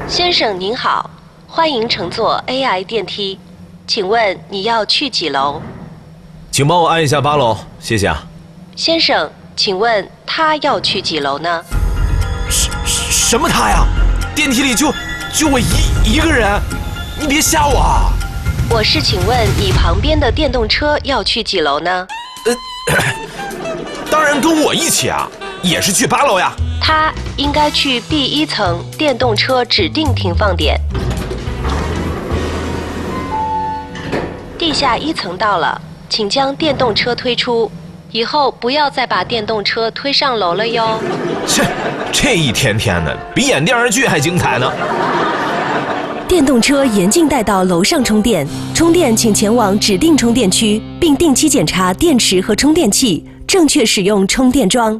先生您好，欢迎乘坐 AI 电梯，请问你要去几楼？ 请帮我按一下8楼，谢谢啊。 先生，请问他要去几楼呢？ 什么他呀？电梯里就我一个人，你别吓我啊！ 我是请问你旁边的电动车要去几楼呢？ 当然跟我一起啊，也是去8楼呀。 他应该去 B1层电动车指定停放点。地下1层到了，请将电动车推出，以后不要再把电动车推上楼了哟。 这一天天的，比演电视剧还精彩呢。 电动车严禁带到楼上充电，充电请前往指定充电区，并定期检查电池和充电器，正确使用充电桩。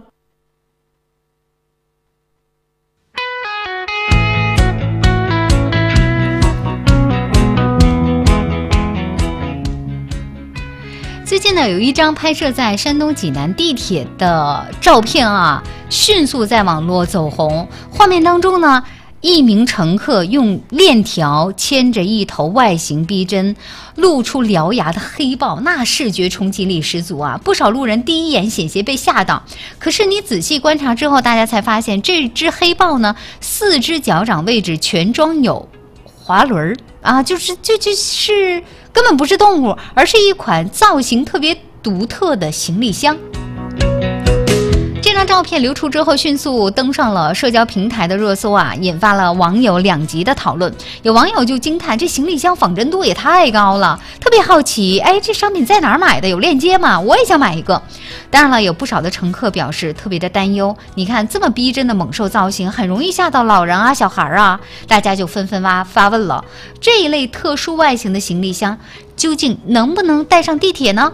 最近呢，有一张拍摄在山东济南地铁的照片啊，迅速在网络走红。画面当中呢，一名乘客用链条牵着一头外形逼真、露出獠牙的黑豹，那视觉冲击力十足啊！不少路人第一眼险些被吓到。可是你仔细观察之后，大家才发现，这只黑豹呢，4只脚掌位置全装有滑轮啊，就是根本不是动物，而是一款造型特别独特的行李箱。这张照片流出之后，迅速登上了社交平台的热搜啊，引发了网友2极的讨论。有网友就惊叹，这行李箱仿真度也太高了，特别好奇，这商品在哪儿买的？有链接吗？我也想买一个。当然了，有不少的乘客表示特别的担忧，你看这么逼真的猛兽造型，很容易吓到老人啊、小孩啊。大家就纷纷发问了，这一类特殊外形的行李箱究竟能不能带上地铁呢？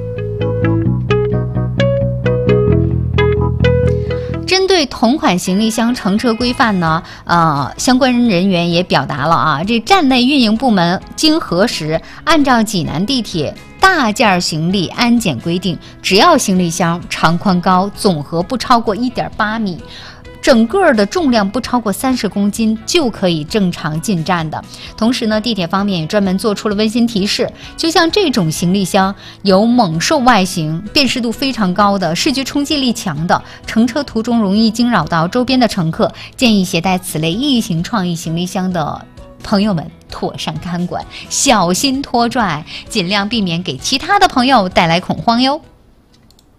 针对同款行李箱乘车规范呢，相关人员也表达了啊，这站内运营部门经核实，按照济南地铁大件行李安检规定，只要行李箱长宽高总和不超过1.8米。整个的重量不超过30公斤就可以正常进站的。同时呢，地铁方面也专门做出了温馨提示，就像这种行李箱有猛兽外形、辨识度非常高的、视觉冲击力强的，乘车途中容易惊扰到周边的乘客，建议携带此类异形创意行李箱的朋友们妥善看管，小心拖拽，尽量避免给其他的朋友带来恐慌哟。